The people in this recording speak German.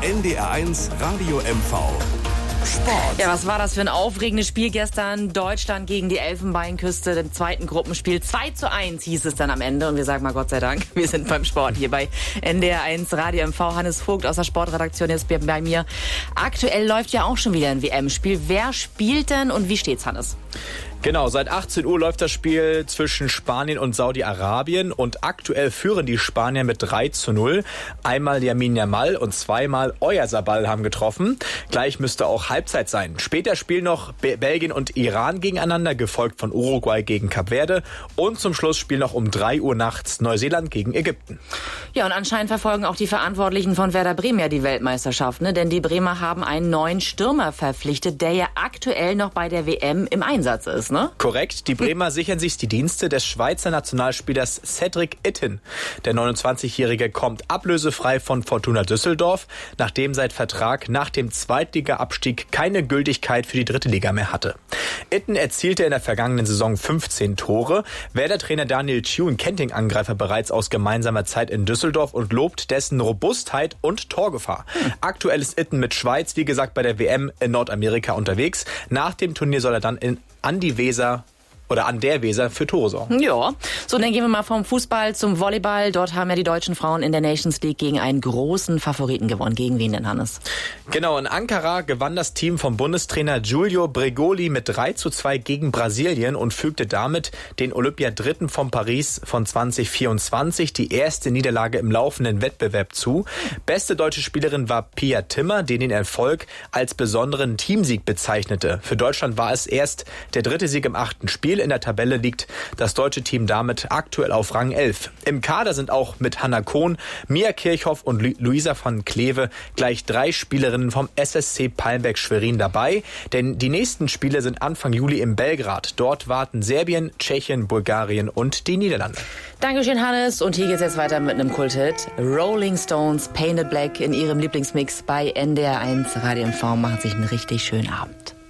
NDR1 Radio MV Sport. Ja, was war das für ein aufregendes Spiel gestern? Deutschland gegen die Elfenbeinküste, dem zweiten Gruppenspiel. 2:1 hieß es dann am Ende. Und wir sagen mal Gott sei Dank, wir sind beim Sport hier bei NDR1 Radio MV. Hannes Vogt aus der Sportredaktion ist bei mir. Aktuell läuft ja auch schon wieder ein WM-Spiel. Wer spielt denn und wie steht's, Hannes? Genau, seit 18 Uhr läuft das Spiel zwischen Spanien und Saudi-Arabien und aktuell führen die Spanier mit 3:0. Einmal Lamine Yamal und zweimal Oyarzabal haben getroffen. Gleich müsste auch Halbzeit sein. Später spielen noch Belgien und Iran gegeneinander, gefolgt von Uruguay gegen Kap Verde. Und zum Schluss spielen noch um 3 Uhr nachts Neuseeland gegen Ägypten. Ja, und anscheinend verfolgen auch die Verantwortlichen von Werder Bremen ja die Weltmeisterschaft, ne? Denn die Bremer haben einen neuen Stürmer verpflichtet, der ja aktuell noch bei der WM im Einsatz ist. Ne? Korrekt. Die Bremer sichern sich die Dienste des Schweizer Nationalspielers Cedric Itten. Der 29-Jährige kommt ablösefrei von Fortuna Düsseldorf, nachdem sein Vertrag nach dem Zweitliga-Abstieg keine Gültigkeit für die dritte Liga mehr hatte. Itten erzielte in der vergangenen Saison 15 Tore. Werder-Trainer Daniel Thune kennt den Angreifer bereits aus gemeinsamer Zeit in Düsseldorf und lobt dessen Robustheit und Torgefahr. Aktuell ist Itten mit Schweiz, wie gesagt, bei der WM in Nordamerika unterwegs. Nach dem Turnier soll er dann an der Weser für Tore sorgen. Ja, so dann gehen wir mal vom Fußball zum Volleyball. Dort haben ja die deutschen Frauen in der Nations League gegen einen großen Favoriten gewonnen. Gegen wen denn, Hannes? Genau, in Ankara gewann das Team vom Bundestrainer Giulio Bregoli mit 3:2 gegen Brasilien und fügte damit den Olympiadritten von Paris von 2024 die erste Niederlage im laufenden Wettbewerb zu. Beste deutsche Spielerin war Pia Timmer, die den Erfolg als besonderen Teamsieg bezeichnete. Für Deutschland war es erst der dritte Sieg im 8. Spiel. In der Tabelle liegt das deutsche Team damit aktuell auf Rang 11. Im Kader sind auch mit Hannah Kohn, Mia Kirchhoff und Luisa van Kleve gleich 3 Spielerinnen vom SSC Palmberg Schwerin dabei. Denn die nächsten Spiele sind Anfang Juli in Belgrad. Dort warten Serbien, Tschechien, Bulgarien und die Niederlande. Dankeschön, Hannes. Und hier geht's jetzt weiter mit einem Kulthit. Rolling Stones, Painted Black in ihrem Lieblingsmix bei NDR1 Radio MV. Machen sich einen richtig schönen Abend.